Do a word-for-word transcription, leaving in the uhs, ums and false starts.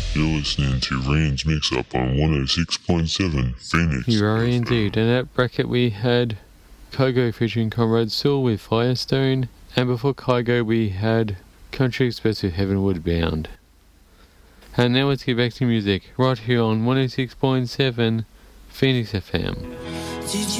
You're listening to Rain's Mix Up on one oh six point seven Phoenix. You are F M. indeed. In that bracket we had Kygo featuring Conrad Sewell with Firestone, and before Kygo we had Country Express with Heavenward Bound. And now let's get back to music, right here on one oh six point seven Phoenix F M. Did you